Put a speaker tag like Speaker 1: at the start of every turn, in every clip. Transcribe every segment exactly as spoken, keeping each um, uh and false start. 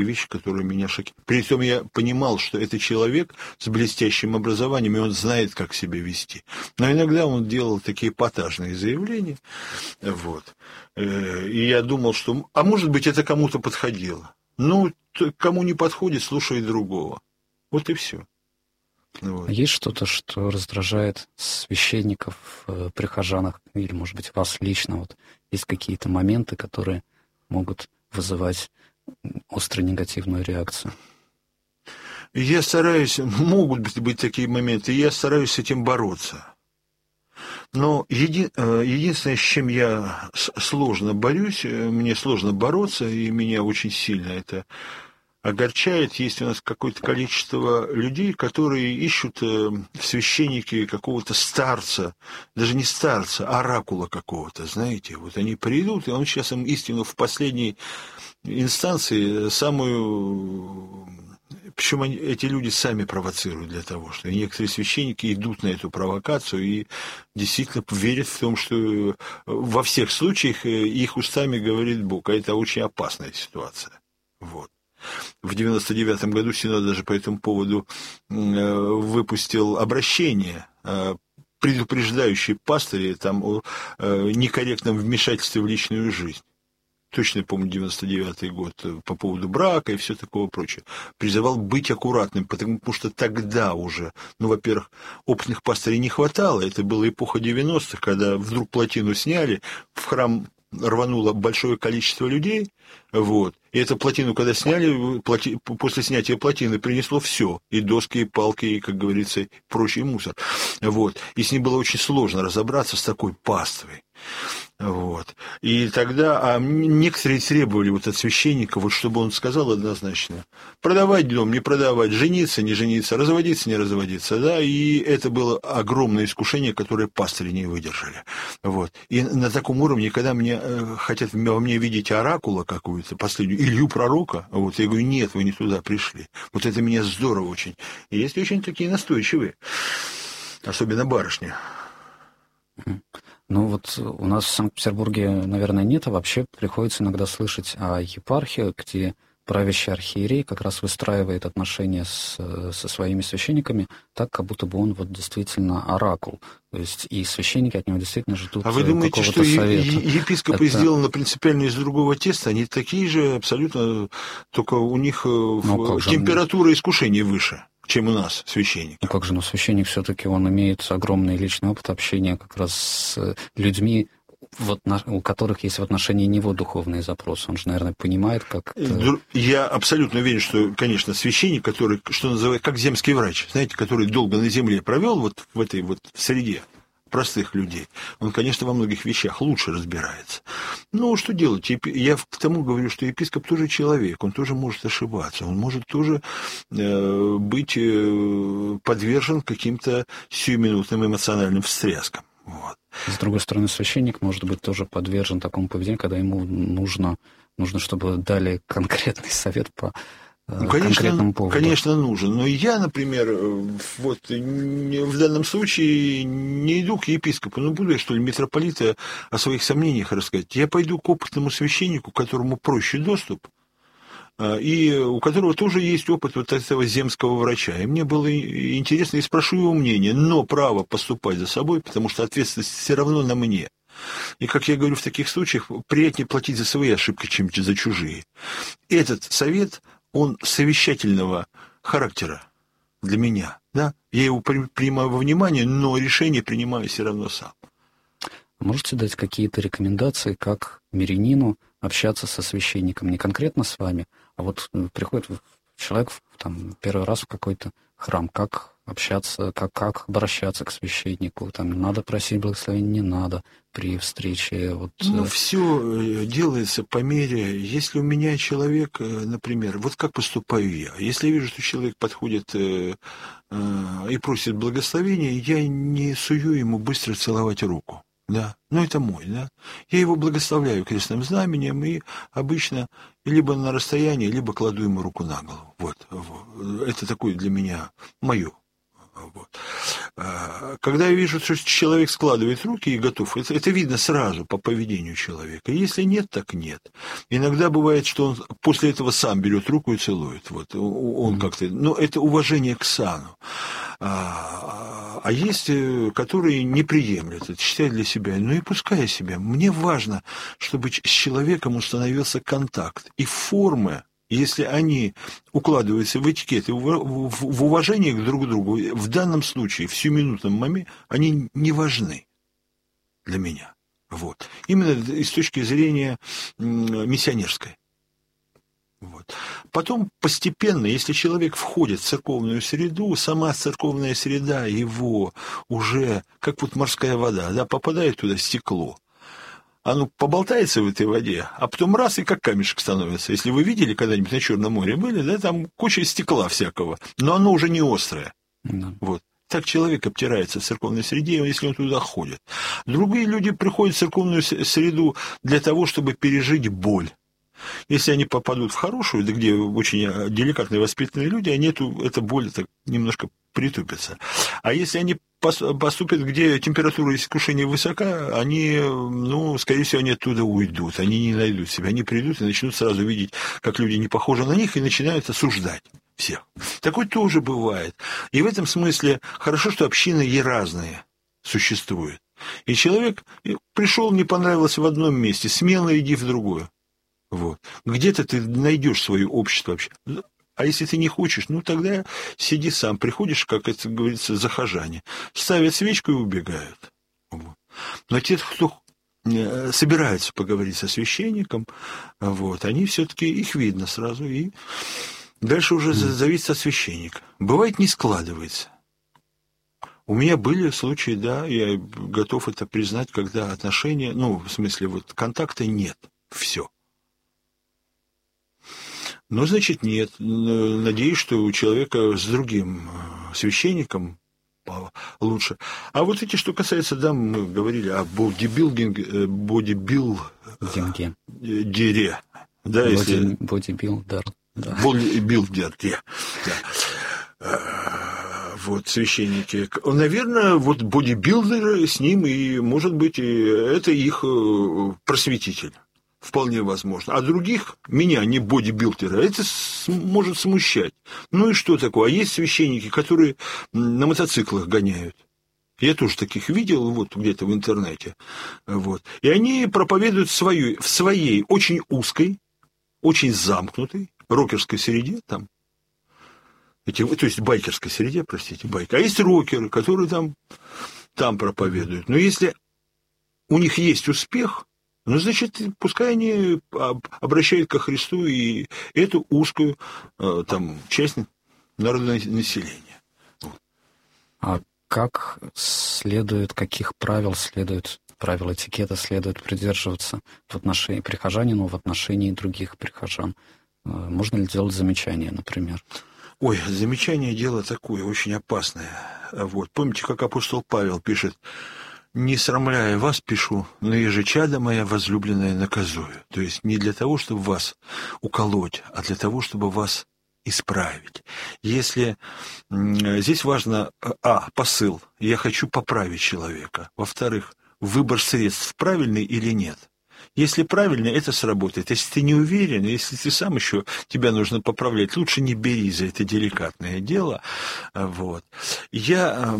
Speaker 1: вещи, которые меня шокировали. При этом я понимал, что это человек с блестящим образованием, и он знает, как себя вести. Но иногда он делал такие эпатажные заявления. Вот. И я думал, что... А может быть, это кому-то подходило. Ну, кому не подходит, слушай другого. Вот и все. Вот.
Speaker 2: Есть что-то, что раздражает священников, прихожанах, или, может быть, вас лично? Вот есть какие-то моменты, которые могут вызывать остро негативную реакцию?
Speaker 1: Я стараюсь, могут быть такие моменты, я стараюсь с этим бороться. Но еди, единственное, с чем я сложно борюсь, мне сложно бороться, и меня очень сильно это огорчает, есть у нас какое-то количество людей, которые ищут в священнике какого-то старца, даже не старца, а оракула какого-то, знаете. Вот они придут, и он сейчас им истину в последней инстанции самую... Причем они, эти люди сами провоцируют для того, что и некоторые священники идут на эту провокацию и действительно верят в том, что во всех случаях их устами говорит Бог, а это очень опасная ситуация. Вот. В девяносто девятом году Синод даже по этому поводу выпустил обращение, предупреждающее пастырей там, о некорректном вмешательстве в личную жизнь. Точно помню девяносто девятый год по поводу брака и все такого прочего. Призывал быть аккуратным, потому что тогда уже, ну, во-первых, опытных пастырей не хватало. Это была эпоха девяностых, когда вдруг плотину сняли, в храм рвануло большое количество людей, вот. И эту плотину, когда сняли, плоти... после снятия плотины принесло все, и доски, и палки, и, как говорится, прочий мусор. Вот. И с ним было очень сложно разобраться с такой паствой. Вот. И тогда, а некоторые требовали вот от священника, вот чтобы он сказал однозначно, продавать дом, не продавать, жениться, не жениться, разводиться, не разводиться, да, и это было огромное искушение, которое пастыри не выдержали. Вот. И на таком уровне, когда мне э, хотят во мне видеть оракула какую-то, последнюю, Илью пророка, вот, я говорю, нет, вы не туда пришли. Вот это меня здорово очень. И есть очень такие настойчивые, особенно барышни.
Speaker 2: Ну вот у нас в Санкт-Петербурге, наверное, нет, а вообще приходится иногда слышать о епархии, где правящий архиерей как раз выстраивает отношения с, со своими священниками так, как будто бы он вот действительно оракул. То есть и священники от него действительно ждут
Speaker 1: какого-то совета. А вы думаете, что е- епископы
Speaker 2: Это...
Speaker 1: сделаны принципиально из другого теста? Они такие же абсолютно, только у них ну, температура же... искушений выше, чем у нас, священник.
Speaker 2: Ну как же, но священник все-таки он имеет огромный личный опыт общения как раз с людьми, вот, у которых есть в отношении него духовные запросы. Он же, наверное, понимает, как... Это...
Speaker 1: Я абсолютно уверен, что, конечно, священник, который, что называется, как земский врач, знаете, который долго на земле провел вот в этой вот среде простых людей, он, конечно, во многих вещах лучше разбирается. Но что делать? Я к тому говорю, что епископ тоже человек, он тоже может ошибаться, он может тоже э, быть э, подвержен каким-то сиюминутным эмоциональным встряскам. Вот.
Speaker 2: С другой стороны, священник может быть тоже подвержен такому поведению, когда ему нужно, нужно чтобы дали конкретный совет по
Speaker 1: ну,
Speaker 2: конкретному
Speaker 1: конечно,
Speaker 2: поводу.
Speaker 1: Конечно, нужен. Но я, например, вот в данном случае не иду к епископу. Ну, буду я, что ли, митрополита о своих сомнениях рассказать. Я пойду к опытному священнику, которому проще доступ, и у которого тоже есть опыт вот этого земского врача. И мне было интересно, и спрошу его мнение, но право поступать за собой, потому что ответственность все равно на мне. И, как я говорю, в таких случаях приятнее платить за свои ошибки, чем за чужие. Этот совет, он совещательного характера для меня. Да? Я его принимаю во внимание, но решение принимаю все равно сам.
Speaker 2: Можете дать какие-то рекомендации, как мирянину общаться со священником? Не конкретно с вами, а вот приходит человек там, первый раз в какой-то храм. Как общаться, как, как обращаться к священнику? Там, надо просить благословения, не надо при встрече. Вот...
Speaker 1: Ну, все делается по мере... Если у меня человек, например, вот как поступаю я? Если я вижу, что человек подходит э, э, и просит благословения, я не сую ему быстро целовать руку. Да, ну это мой, да. Я его благословляю крестным знаменем и обычно либо на расстоянии, либо кладу ему руку на голову. Вот, вот. Это такое для меня мое. Вот. Когда я вижу, что человек складывает руки и готов, это, это видно сразу по поведению человека. Если нет, так нет. Иногда бывает, что он после этого сам берет руку и целует. Вот, он как-то, ну, это уважение к сану. А, а есть, которые не приемлют это, считают для себя, ну и пускай себя. Мне важно, чтобы с человеком установился контакт. И формы, если они укладываются в этикеты, в уважение друг к другу, в данном случае, в сиюминутном моменте, они не важны для меня. Вот. Именно с точки зрения миссионерской. Вот. Потом постепенно, если человек входит в церковную среду, сама церковная среда его уже, как вот морская вода, да, попадает туда стекло. Оно поболтается в этой воде, а потом раз и как камешек становится. Если вы видели когда-нибудь на Черном море были, да, там куча стекла всякого, но оно уже не острое. Mm-hmm. Вот. Так человек обтирается в церковной среде, если он туда ходит. Другие люди приходят в церковную среду для того, чтобы пережить боль. Если они попадут в хорошую, да где очень деликатные воспитанные люди, они эту, эта боль так немножко притупится. А если они поступят, где температура искушения высока, они, ну, скорее всего, они оттуда уйдут, они не найдут себя, они придут и начнут сразу видеть, как люди не похожи на них, и начинают осуждать всех. Такое тоже бывает. И в этом смысле хорошо, что общины и разные существуют. И человек пришел, не понравился в одном месте, смело иди в другое. Вот. Где-то ты найдешь свое общество вообще. А если ты не хочешь, ну тогда сиди сам. Приходишь, как это говорится, захожане. Ставят свечку и убегают. Вот. Но те, кто собираются поговорить со священником, вот, они все-таки, их видно сразу. И дальше уже зависит от священника. Бывает, не складывается. У меня были случаи, да, я готов это признать, когда отношения, ну, в смысле, вот контакта нет. Все. Ну, значит, нет. Надеюсь, что у человека с другим священником лучше. А вот эти, что касается дам, мы говорили о бодибилдинге, бодибилдере. Да,
Speaker 2: Боди,
Speaker 1: если...
Speaker 2: Бодибилдер. Да.
Speaker 1: Бодибилдер, да. Вот, священники. Наверное, вот бодибилдеры с ним, и, может быть, это их просветитель. Вполне возможно. А других, меня, не бодибилдера, это может смущать. Ну и что такое? А есть священники, которые на мотоциклах гоняют. Я тоже таких видел вот где-то в интернете. Вот. И они проповедуют свою, в своей очень узкой, очень замкнутой рокерской среде, там, эти, то есть байкерской среде, простите, байка. А есть рокеры, которые там, там проповедуют. Но если у них есть успех, ну, значит, пускай они обращают ко Христу и эту узкую там, часть народного населения.
Speaker 2: А как следует, каких правил следует, правил этикета следует придерживаться в отношении прихожанину, в отношении других прихожан? Можно ли делать замечания, например?
Speaker 1: Ой, замечание – дело такое, очень опасное. Вот. Помните, как апостол Павел пишет: «Не срамляя вас, пишу, но ежечадо моя возлюбленная наказую». То есть не для того, чтобы вас уколоть, а для того, чтобы вас исправить. Если здесь важно, а, посыл, я хочу поправить человека. Во-вторых, выбор средств правильный или нет. Если правильно, это сработает. Если ты не уверен, если ты сам еще, тебя нужно поправлять, лучше не бери за это деликатное дело. Вот. Я...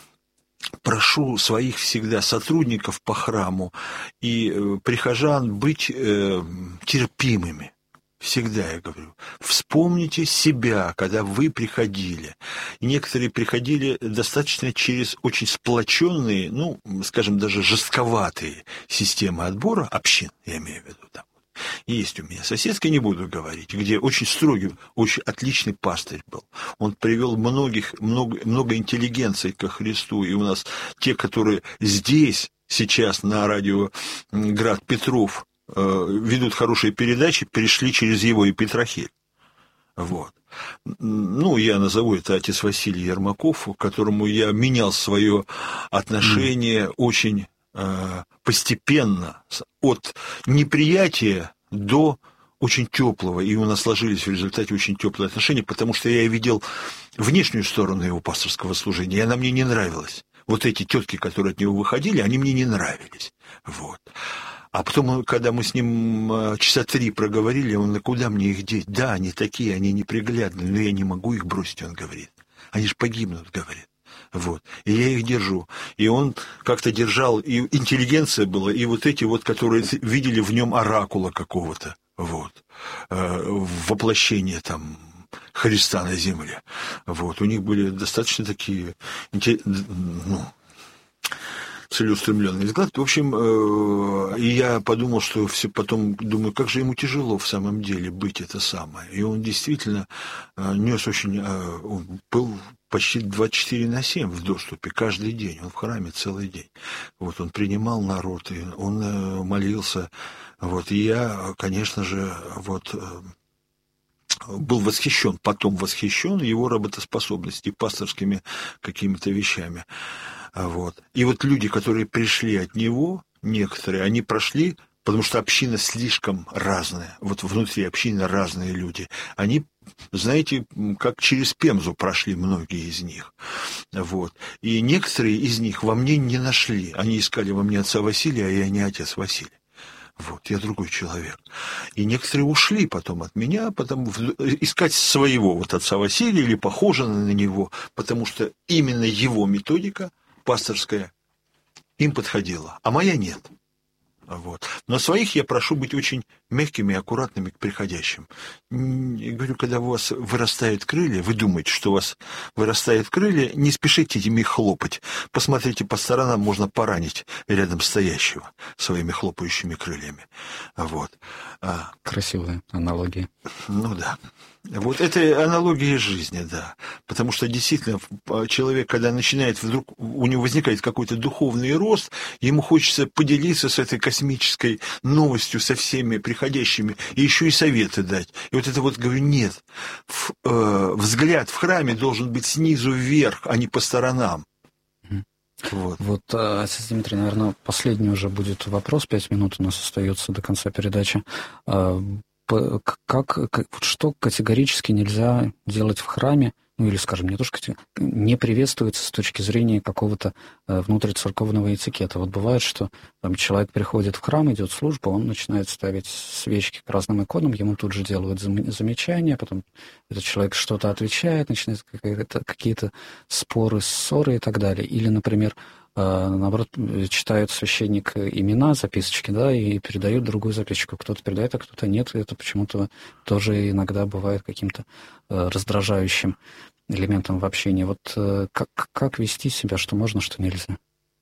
Speaker 1: прошу своих всегда сотрудников по храму и э, прихожан быть э, терпимыми. Всегда я говорю. Вспомните себя, когда вы приходили. И некоторые приходили достаточно через очень сплоченные, ну, скажем, даже жестковатые системы отбора общин, я имею в виду там. Есть у меня соседская, не буду говорить, где очень строгий, очень отличный пастырь был. Он привел многих, много, много интеллигенции ко Христу. И у нас те, которые здесь сейчас на радио Град Петров э, ведут хорошие передачи, перешли через его и Петрохиль. Вот. Ну, я назову это отец Василий Ермаков, к которому я менял свое отношение mm. очень... постепенно, от неприятия до очень теплого, и у нас сложились в результате очень теплые отношения, потому что я видел внешнюю сторону его пасторского служения, и она мне не нравилась. Вот эти тетки, которые от него выходили, они мне не нравились. Вот. А потом, когда мы с ним часа три проговорили, он: ну куда мне их деть? Да, они такие, они неприглядные, но я не могу их бросить, он говорит. Они же погибнут, говорит. Вот. И я их держу. И он как-то держал, и интеллигенция была, и вот эти вот, которые видели в нем оракула какого-то, вот, воплощение там Христа на земле. Вот. У них были достаточно такие, ну, целеустремленный взгляд. В общем, и я подумал, что все потом, думаю, как же ему тяжело в самом деле быть это самое. И он действительно нес очень, он был почти двадцать четыре на семь в доступе каждый день. Он в храме целый день. Вот, он принимал народ, и он молился. Вот, и я, конечно же, вот, был восхищен, потом восхищен его работоспособностью, пасторскими какими-то вещами. Вот. И вот люди, которые пришли от него, некоторые, они прошли, потому что община слишком разная, вот внутри общины разные люди. Они, знаете, как через Пемзу прошли многие из них. Вот. И некоторые из них во мне не нашли. Они искали во мне отца Василия, а я не отец Василий. Вот, я другой человек. И некоторые ушли потом от меня, потому, искать своего вот отца Василия или похожего на него, потому что именно его методика пасторская им подходила, а моя нет. Вот. Но своих я прошу быть очень мягкими и аккуратными к приходящим. Я говорю, когда у вас вырастают крылья, вы думаете, что у вас вырастают крылья, не спешите ими хлопать. Посмотрите по сторонам, можно поранить рядом стоящего своими хлопающими крыльями. Вот.
Speaker 2: Красивая аналогия.
Speaker 1: Ну да. Вот это аналогия жизни, да. Потому что действительно человек, когда начинает вдруг, у него возникает какой-то духовный рост, ему хочется поделиться с этой космической новостью со всеми приходящими, и еще и советы дать. И вот это вот, говорю, нет. В, э, взгляд в храме должен быть снизу вверх, а не по сторонам. Вот,
Speaker 2: вот отец Дмитрий, наверное, последний уже будет вопрос, пять минут у нас остается до конца передачи. Как, как, что категорически нельзя делать в храме, ну или, скажем, не то, что не приветствуется с точки зрения какого-то э, внутрицерковного этикета. Вот бывает, что там, человек приходит в храм, идет в службу, он начинает ставить свечки к разным иконам, ему тут же делают зам- замечания, потом этот человек что-то отвечает, начинают какие-то, какие-то споры, ссоры и так далее. Или, например, наоборот, читают священник имена, записочки, да, и передают другую записочку. Кто-то передает, а кто-то нет. И это почему-то тоже иногда бывает каким-то раздражающим элементом в общении. Вот как, как вести себя, что можно, что нельзя?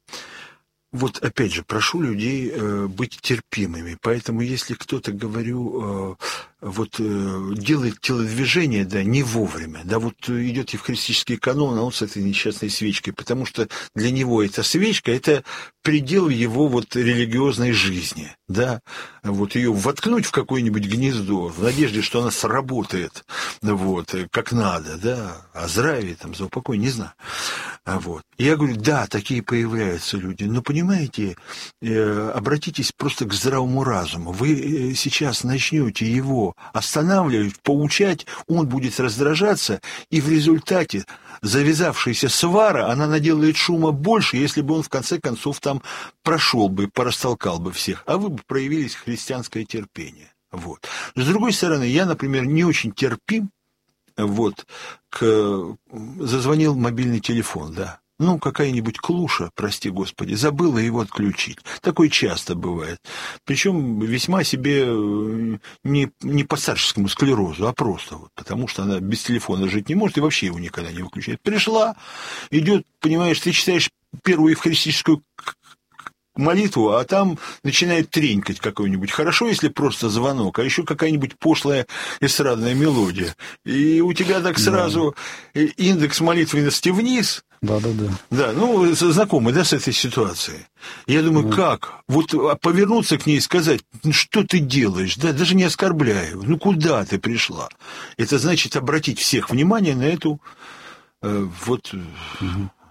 Speaker 1: Вот опять же, прошу людей э, быть терпимыми. Поэтому если кто-то, говорю, э, вот э, делает телодвижение, да, не вовремя, да, вот идет евхаристический канон, а он с этой несчастной свечкой, потому что для него эта свечка – это предел его вот религиозной жизни, да, вот ее воткнуть в какое-нибудь гнездо в надежде, что она сработает, вот, как надо, да, о здравии, там, за упокой, не знаю, вот. И я говорю, да, такие появляются люди, но понимаете, э, обратитесь просто к здравому разуму. Вы сейчас начнете его останавливать, поучать, он будет раздражаться, и в результате завязавшаяся свара, она наделает шума больше, если бы он в конце концов там прошел бы, порастолкал бы всех, а вы бы проявились христианское терпение. Вот. С другой стороны, я, например, не очень терпим, вот, к... зазвонил мобильный телефон, да. Ну, какая-нибудь клуша, прости господи, забыла его отключить. Такое часто бывает. Причем весьма себе не, не по старческому склерозу, а просто вот, потому что она без телефона жить не может и вообще его никогда не выключает. Пришла, идет, понимаешь, ты читаешь первую евхаристическую молитву, а там начинает тренькать какой-нибудь. Хорошо, если просто звонок, а еще какая-нибудь пошлая эстрадная мелодия. И у тебя так сразу да. индекс молитвенности вниз.
Speaker 2: Да-да-да.
Speaker 1: Да, ну, знакомы, да, с этой ситуацией. Я думаю, да. как? Вот повернуться к ней и сказать, ну, что ты делаешь? Да, даже не оскорбляю. Ну, куда ты пришла? Это значит обратить всех внимание на эту э, вот... Угу.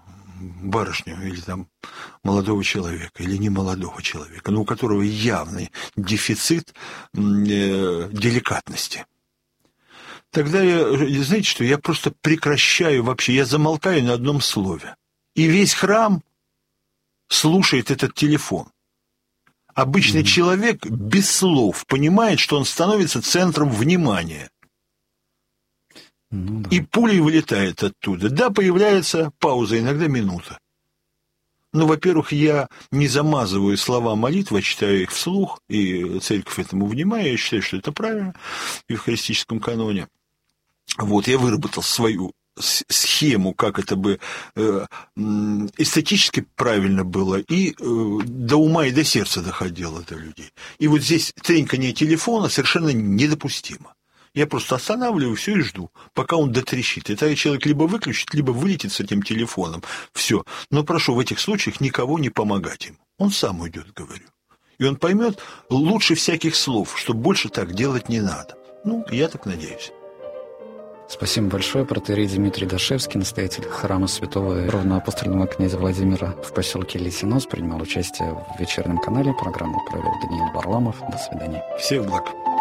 Speaker 1: барышню или там молодого человека, или не молодого человека, но у которого явный дефицит э, деликатности. Тогда я, знаете что, я просто прекращаю вообще, я замолкаю на одном слове. И весь храм слушает этот телефон. Обычный mm-hmm. человек без слов понимает, что он становится центром внимания. Ну, да. И пулей вылетает оттуда. Да, появляется пауза, иногда минута. Ну, во-первых, я не замазываю слова молитвы, а читаю их вслух, и церковь этому внимает, я считаю, что это правильно в евхаристическом каноне. Вот, я выработал свою схему, как это бы э, эстетически правильно было, и э, до ума и до сердца доходило до людей. И вот здесь треньканье телефона совершенно недопустимо. Я просто останавливаю все и жду, пока он дотрещит. И тогда человек либо выключит, либо вылетит с этим телефоном. Все. Но прошу в этих случаях никого не помогать ему. Он сам уйдет, говорю. И он поймет лучше всяких слов, что больше так делать не надо. Ну, я так надеюсь.
Speaker 2: Спасибо большое. Протоиерей Дмитрий Дашевский, настоятель храма святого равноапостольного князя Владимира в поселке Лисинос, принимал участие в вечернем канале. Программу провел Даниил Варламов. До свидания.
Speaker 1: Всех благ.